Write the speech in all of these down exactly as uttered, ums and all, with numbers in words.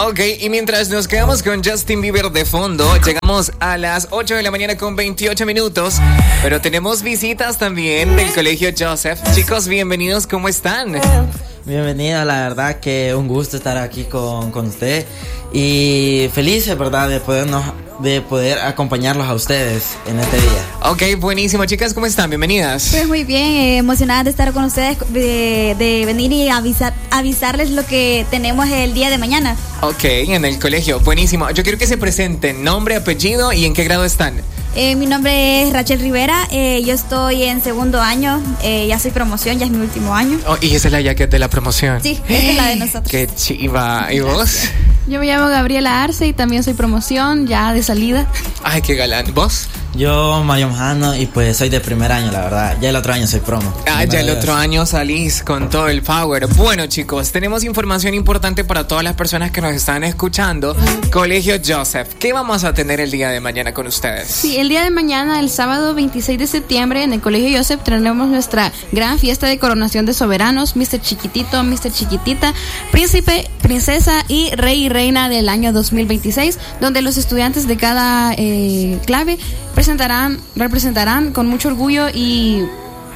Ok, y mientras nos quedamos con Justin Bieber de fondo, llegamos a las ocho de la mañana con veintiocho minutos, pero tenemos visitas también del Colegio Joseph. Chicos, bienvenidos, ¿cómo están? Bienvenida, la verdad que un gusto estar aquí con, con usted y felices, ¿verdad?, de podernos, de poder acompañarlos a ustedes en este día. Ok, buenísimo, chicas, ¿cómo están? Bienvenidas. Pues muy bien, eh, emocionada de estar con ustedes, de, de venir y avisar, avisarles lo que tenemos el día de mañana. Ok, en el colegio, buenísimo. Yo quiero que se presenten, nombre, apellido y en qué grado están. Eh, mi nombre es Rachel Rivera, eh, yo estoy en segundo año, eh, ya soy promoción, ya es mi último año. Oh, y esa es la jacket de la promoción. Sí, esta es la de nosotros. Qué chiva. ¿Y vos? Yo me llamo Gabriela Arce y también soy promoción, ya de salida. Ay, qué galán. ¿Vos? Yo, Mario Mojano, y pues soy de primer año, la verdad. Ya el otro año soy promo. Ah, ya el otro año salís con todo el power. Bueno, chicos, tenemos información importante para todas las personas que nos están escuchando. Colegio Joseph, ¿qué vamos a tener el día de mañana con ustedes? Sí, el día de mañana, el sábado veintiséis de septiembre, en el Colegio Joseph tendremos nuestra gran fiesta de coronación de soberanos, mister Chiquitito, mister Chiquitita, príncipe, princesa y rey y reina del año dos mil veintiséis, donde los estudiantes de cada eh, clave presentarán, representarán con mucho orgullo y...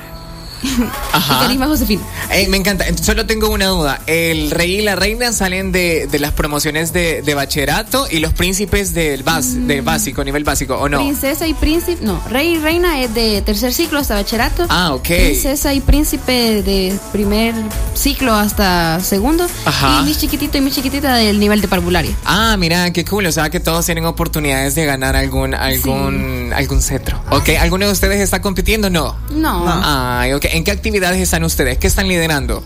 Ajá. y carisma Josefina. Eh, me encanta. Solo tengo una duda. El rey y la reina salen de, de las promociones de, de bachillerato y los príncipes del bas, mm. de básico, nivel básico, ¿o no? Princesa y príncipe, no, rey y reina es de tercer ciclo hasta bachillerato. Ah, ok. Princesa y príncipe de primer ciclo hasta segundo. Ajá. Y mi chiquitito y mi chiquitita del nivel de parvularia. Ah, mira, qué cool. O sea, que todos tienen oportunidades de ganar algún algún sí. algún cetro. Ok, ¿alguno de ustedes está compitiendo? No. No. no. Ay, ok. ¿En qué actividades están ustedes? ¿Qué están liderando?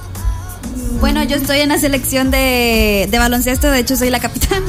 Bueno, yo estoy en la selección de, de baloncesto, de hecho soy la capitana.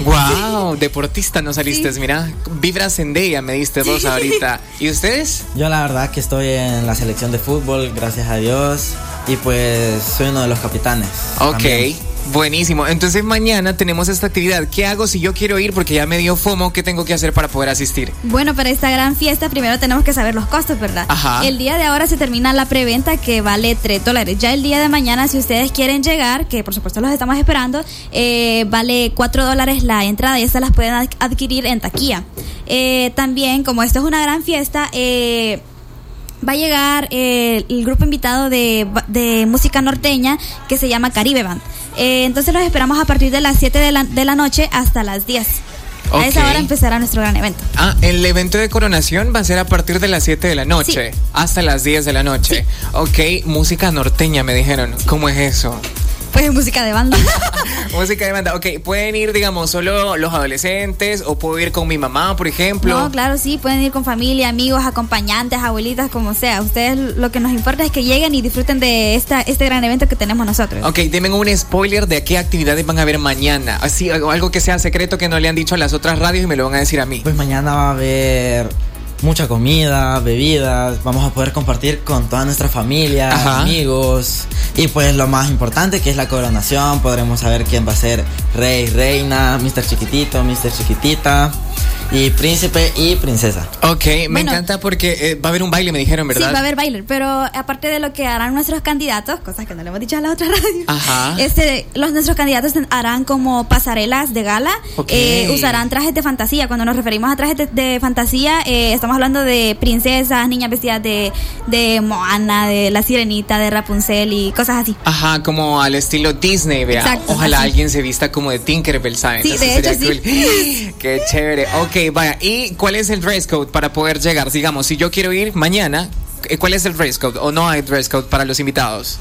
Wow, deportista no saliste, sí. Mira, vibra Zendaya me diste vos sí. ahorita. ¿Y ustedes? Yo la verdad que estoy en la selección de fútbol, gracias a Dios, y pues soy uno de los capitanes. Ok. También. Buenísimo, entonces mañana tenemos esta actividad. ¿Qué hago si yo quiero ir? Porque ya me dio FOMO. ¿Qué tengo que hacer para poder asistir? Bueno, para esta gran fiesta primero tenemos que saber los costos, ¿verdad? Ajá. El día de ahora se termina la preventa, que vale tres dólares. Ya el día de mañana, si ustedes quieren llegar, que por supuesto los estamos esperando, eh, vale cuatro dólares la entrada y estas las pueden adquirir en taquilla. Eh, también, como esto es una gran fiesta, eh... va a llegar eh, el grupo invitado de, de música norteña que se llama Caribe Band. Eh, entonces los esperamos a partir de las siete de la, de la noche hasta las diez. Okay. A esa hora empezará nuestro gran evento. Ah, el evento de coronación va a ser a partir de las siete de la noche, sí. hasta las diez de la noche. Sí. Ok, música norteña me dijeron. ¿Cómo es eso? Pues música de banda. Música de banda, ok. ¿Pueden ir, digamos, solo los adolescentes o puedo ir con mi mamá, por ejemplo? No, claro, sí, pueden ir con familia, amigos, acompañantes, abuelitas, como sea. Ustedes lo que nos importa es que lleguen y disfruten de esta, este gran evento que tenemos nosotros. Ok, denme un spoiler de qué actividades van a haber mañana. Así, algo que sea secreto que no le han dicho a las otras radios y me lo van a decir a mí. Pues mañana va a haber mucha comida, bebidas, vamos a poder compartir con toda nuestra familia, Ajá. amigos, y pues lo más importante que es la coronación. Podremos saber quién va a ser rey, reina, mister Chiquitito, mister Chiquitita y príncipe y princesa. Ok, me bueno, encanta porque eh, va a haber un baile, me dijeron, ¿verdad? Sí, va a haber baile, pero aparte de lo que harán nuestros candidatos, cosas que no le hemos dicho a la otra radio, Ajá. este, los nuestros candidatos harán como pasarelas de gala, okay. eh, usarán trajes de fantasía. Cuando nos referimos a trajes de, de fantasía, eh, estamos hablando de princesas, niñas vestidas de, de Moana, de la Sirenita, de Rapunzel y cosas así. Ajá, como al estilo Disney, vea. Exacto, Ojalá así. alguien se vista como de Tinkerbell, ¿saben? Sí, Eso de sería hecho, cool. sí. Qué chévere. Ok, vaya. ¿Y cuál es el dress code para poder llegar? Digamos, si yo quiero ir mañana, ¿cuál es el dress code? ¿O no hay dress code para los invitados?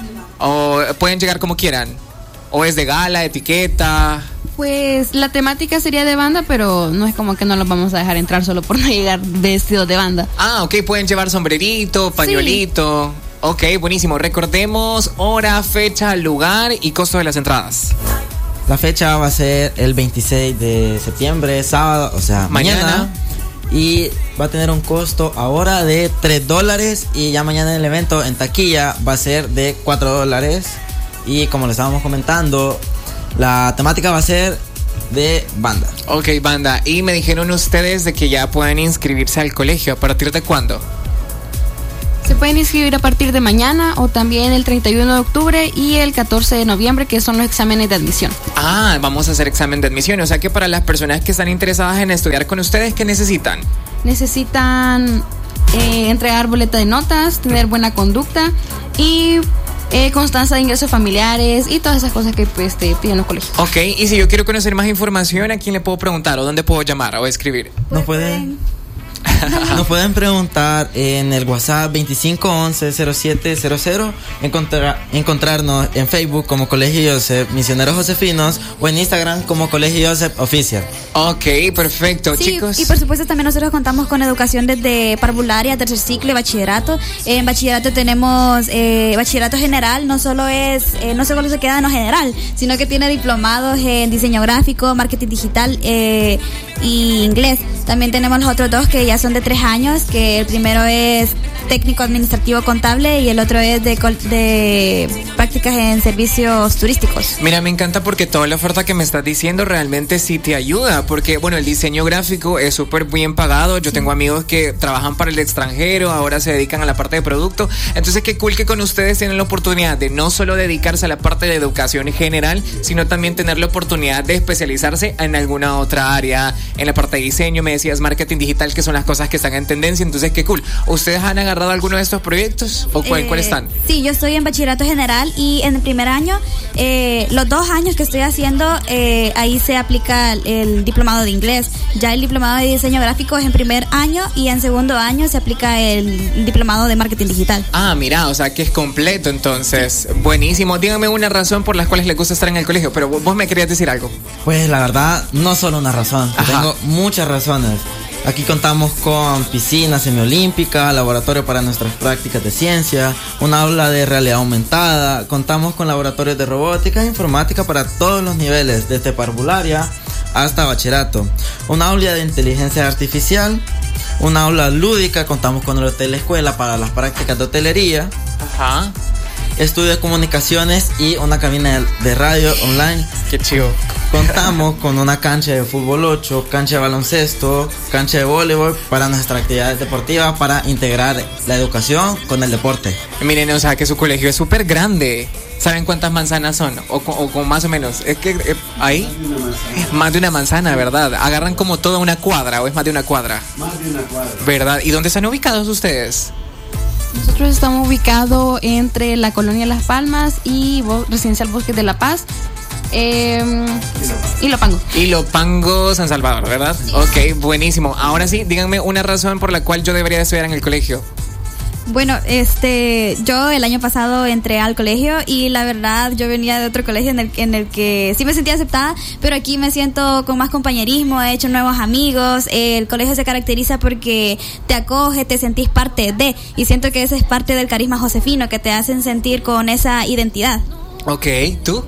¿O pueden llegar como quieran? ¿O es de gala, etiqueta? Pues la temática sería de banda, pero no es como que no los vamos a dejar entrar solo por no llegar vestidos de banda. Ah, ok, pueden llevar sombrerito, pañuelito. Sí. Ok, buenísimo. Recordemos hora, fecha, lugar y costo de las entradas. La fecha va a ser el veintiséis de septiembre, sábado, o sea, mañana. mañana. Y va a tener un costo ahora de tres dólares. Y ya mañana en el evento en taquilla va a ser de cuatro dólares. Y como lo estábamos comentando, la temática va a ser de banda. Ok, banda. Y me dijeron ustedes de que ya pueden inscribirse al colegio. ¿A partir de cuándo? Se pueden inscribir a partir de mañana o también el treinta y uno de octubre y el catorce de noviembre, que son los exámenes de admisión. Ah, vamos a hacer examen de admisión. O sea que para las personas que están interesadas en estudiar con ustedes, ¿qué necesitan? Necesitan eh, entregar boleta de notas, tener buena conducta y eh, constancia de ingresos familiares y todas esas cosas que pues, te piden los colegios. Ok, y si yo quiero conocer más información, ¿a quién le puedo preguntar o dónde puedo llamar o escribir? Nos pueden... Nos pueden preguntar en el WhatsApp veinticinco once cero siete cero cero, encontrar, encontrarnos en Facebook como Colegio Joseph Misioneros Josefinos o en Instagram como Colegio Joseph Oficial. Ok, perfecto, sí, chicos. Y por supuesto también nosotros contamos con educación desde parvularia, tercer ciclo y bachillerato. En bachillerato tenemos eh, bachillerato general, no solo es eh, no solo se queda en lo general, sino que tiene diplomados en diseño gráfico, marketing digital eh, y inglés. También tenemos los otros dos que ya son de tres años, que el primero es técnico administrativo contable y el otro es de, de prácticas en servicios turísticos. Mira, me encanta porque toda la oferta que me estás diciendo realmente sí te ayuda, porque bueno, el diseño gráfico es súper bien pagado. Yo tengo amigos que trabajan para el extranjero, ahora se dedican a la parte de producto. Entonces qué cool que con ustedes tienen la oportunidad de no solo dedicarse a la parte de educación general, sino también tener la oportunidad de especializarse en alguna otra área, en la parte de diseño. Me decías marketing digital, que son las cosas que están en tendencia. Entonces qué cool. ¿Ustedes han agarrado alguno de estos proyectos o cuál, eh, cuál están? Sí, yo estoy en bachillerato general y en el primer año, eh, los dos años que estoy haciendo, eh, ahí se aplica el, el diplomado de inglés. Ya el diplomado de diseño gráfico es en primer año y en segundo año se aplica el, el diplomado de marketing digital. Ah, mira, o sea que es completo entonces. Buenísimo. Dígame una razón por las cuales les gusta estar en el colegio, pero vos me querías decir algo. Pues la verdad, no solo una razón, tengo muchas razones. Aquí contamos con piscina semiolímpica, laboratorio para nuestras prácticas de ciencia, una aula de realidad aumentada, contamos con laboratorios de robótica e informática para todos los niveles, desde parvularia hasta bachillerato, una aula de inteligencia artificial, una aula lúdica, contamos con el hotel escuela para las prácticas de hotelería, Ajá. estudio de comunicaciones y una cabina de radio online. Qué chido. Contamos con una cancha de fútbol ocho, cancha de baloncesto, cancha de voleibol para nuestras actividades deportivas, para integrar la educación con el deporte. Miren, o sea que su colegio es súper grande. ¿Saben cuántas manzanas son? O, o, o más o menos. Es que eh, ahí más de una manzana, ¿verdad? Agarran como toda una cuadra, o es más de una cuadra. Más de una cuadra. ¿Verdad? ¿Y dónde están ubicados ustedes? Nosotros estamos ubicados entre la colonia Las Palmas y Bo- Residencial Bosques de La Paz. Eh, y Lopango. Y Lopango, San Salvador, ¿verdad? Sí. Ok, buenísimo. Ahora sí, díganme una razón por la cual yo debería estudiar en el colegio. Bueno, este, yo el año pasado entré al colegio y la verdad yo venía de otro colegio en el, en el que sí me sentía aceptada, pero aquí me siento con más compañerismo, he hecho nuevos amigos. El colegio se caracteriza porque te acoge, te sentís parte de, y siento que ese es parte del carisma josefino, que te hacen sentir con esa identidad. Ok, ¿tú?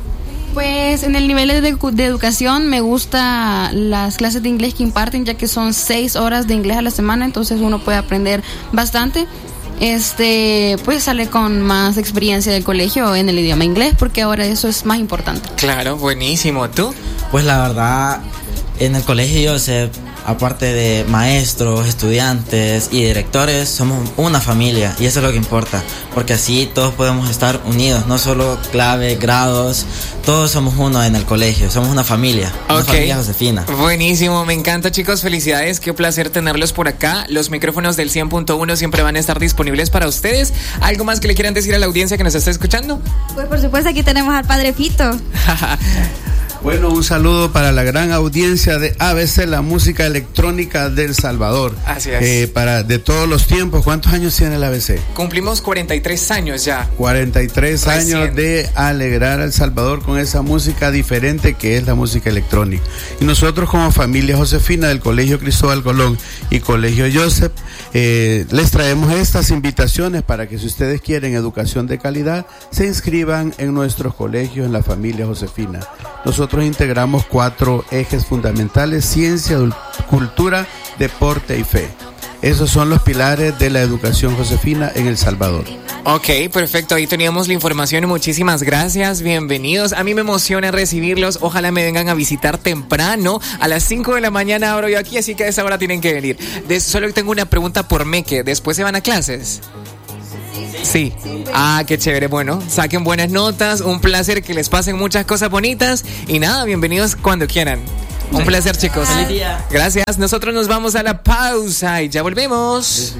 Pues en el nivel de, de educación me gusta las clases de inglés que imparten, ya que son seis horas de inglés a la semana, entonces uno puede aprender bastante. Este, pues sale con más experiencia del colegio en el idioma inglés, porque ahora eso es más importante. Claro, buenísimo. ¿Tú? Pues la verdad, en el colegio se aparte de maestros, estudiantes y directores, somos una familia y eso es lo que importa, porque así todos podemos estar unidos, no solo clave, grados, todos somos uno en el colegio, somos una familia, una okay. familia josefina. Buenísimo, me encanta, chicos, felicidades, qué placer tenerlos por acá. Los micrófonos del cien punto uno siempre van a estar disponibles para ustedes. ¿Algo más que le quieran decir a la audiencia que nos está escuchando? Pues por supuesto, aquí tenemos al Padre Fito. Bueno, un saludo para la gran audiencia de A B C, la música electrónica del Salvador. Así es. Eh, para de todos los tiempos, ¿cuántos años tiene el A B C? Cumplimos cuarenta y tres años ya. cuarenta y tres Recién. años de alegrar al Salvador con esa música diferente que es la música electrónica. Y nosotros como familia josefina del Colegio Cristóbal Colón y Colegio Joseph, eh, les traemos estas invitaciones para que si ustedes quieren educación de calidad, se inscriban en nuestros colegios en la familia josefina. Nosotros integramos cuatro ejes fundamentales: ciencia, cultura, deporte y fe. Esos son los pilares de la educación, Josefina, en El Salvador. Ok, perfecto. Ahí teníamos la información. Muchísimas gracias. Bienvenidos. A mí me emociona recibirlos. Ojalá me vengan a visitar temprano. A las cinco de la mañana abro yo aquí, así que a esa hora tienen que venir. De, solo tengo una pregunta por Meque. ¿Después se van a clases? Sí. Ah, qué chévere. Bueno, saquen buenas notas. Un placer, que les pasen muchas cosas bonitas. Y nada, bienvenidos cuando quieran. Un placer, chicos. Feliz día. Gracias. Nosotros nos vamos a la pausa y ya volvemos.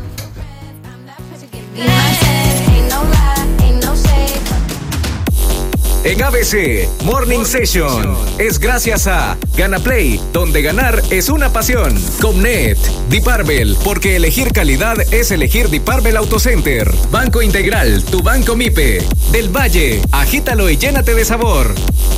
En A B C Morning Session es gracias a GanaPlay, donde ganar es una pasión. Comnet, Deep Arbel, porque elegir calidad es elegir Deep Arbel Auto Center. Banco Integral, tu banco MIPE. Del Valle, agítalo y llénate de sabor.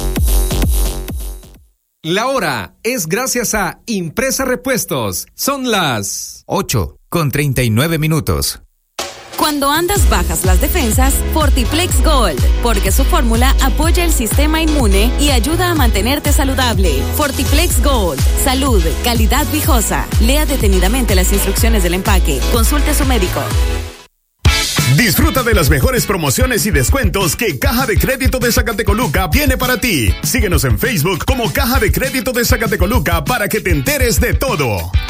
La hora es gracias a Impresa Repuestos. Son las ocho con treinta y nueve minutos. Cuando andas bajas las defensas, Fortiplex Gold, porque su fórmula apoya el sistema inmune y ayuda a mantenerte saludable. Fortiplex Gold, salud, calidad viejosa. Lea detenidamente las instrucciones del empaque. Consulte a su médico. Disfruta de las mejores promociones y descuentos que Caja de Crédito de Zacatecoluca tiene para ti. Síguenos en Facebook como Caja de Crédito de Zacatecoluca para que te enteres de todo.